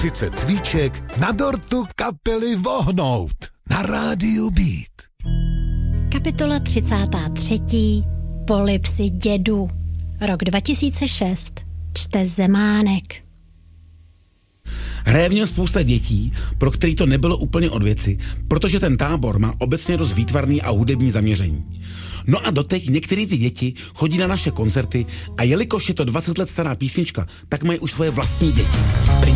30 cvíček na dortu kapely Vohnout na rádiu Beat. Kapitola 33. Polipsy dědu. Rok 2006. Čte Zemánek. Hraje v něm spousta dětí, pro který to nebylo úplně od věci, protože ten tábor má obecně dost výtvarný a hudební zaměření. No a doteď některé ty děti chodí na naše koncerty a jelikož je to 20 let stará písnička, tak mají už svoje vlastní děti.